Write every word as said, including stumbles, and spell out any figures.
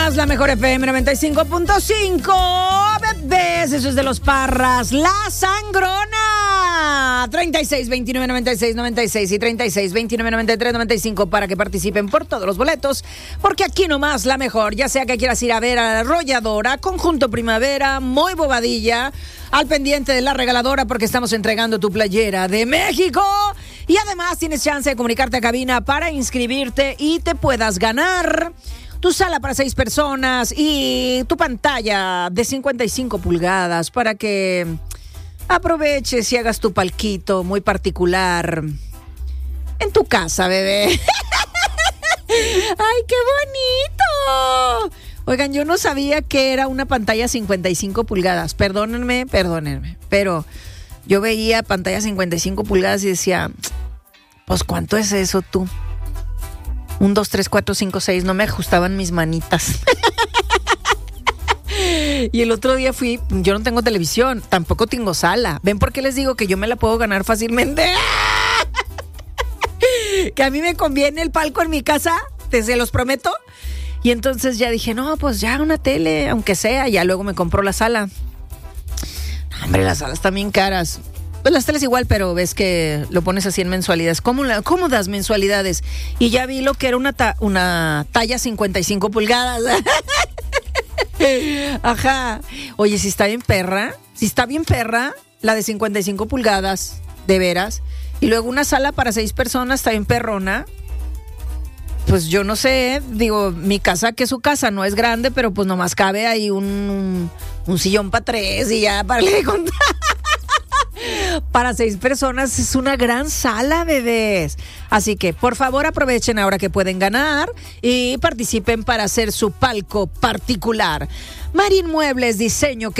La mejor F M noventa y cinco punto cinco, bebés, eso es de los Parras, La Sangrona. treinta y seis, veintinueve, noventa y seis, noventa y seis y treinta y seis, veintinueve, noventa y tres, noventa y cinco para que participen por todos los boletos, porque aquí nomás la mejor, ya sea que quieras ir a ver a la Arrolladora, Conjunto Primavera, Muy Bobadilla, al pendiente de la regaladora porque estamos entregando tu playera de México. Y además tienes chance de comunicarte a cabina para inscribirte y te puedas ganar tu sala para seis personas y tu pantalla de cincuenta y cinco pulgadas para que aproveches y hagas tu palquito muy particular en tu casa, bebé. ¡Ay, qué bonito! Oigan, yo no sabía que era una pantalla cincuenta y cinco pulgadas. Perdónenme, perdónenme, pero yo veía pantalla cincuenta y cinco pulgadas y decía, pues, ¿cuánto es eso tú? Un, dos, tres, cuatro, cinco, seis, no me ajustaban mis manitas. Y el otro día fui, yo no tengo televisión, tampoco tengo sala. ¿Ven por qué les digo que yo me la puedo ganar fácilmente? Que a mí me conviene el palco en mi casa, te se los prometo. Y entonces ya dije, no, pues ya una tele, aunque sea, ya luego me compró la sala. Hombre, las salas están bien caras. Pues las teles igual, pero ves que lo pones así en mensualidades. ¿Cómo, la, cómo das mensualidades? Y ya vi lo que era una, ta, una talla cincuenta y cinco pulgadas. Ajá. Oye, si está bien perra, si está bien perra, la de cincuenta y cinco pulgadas, de veras. Y luego una sala para seis personas, está bien perrona. Pues yo no sé, digo, mi casa, que su casa no es grande, pero pues nomás cabe ahí un, un, un sillón para tres y ya para le contar. Para seis personas es una gran sala, bebés. Así que, por favor, aprovechen ahora que pueden ganar y participen para hacer su palco particular. Marín Muebles, diseño que